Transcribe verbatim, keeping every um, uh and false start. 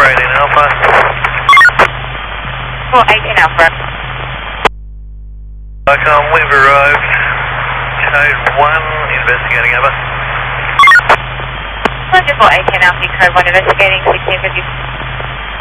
eighteen Alpha. four eighteen Alpha. Icon, we've arrived. Code one, investigating over. four eighteen Alpha, code one, investigating sixteen fifty.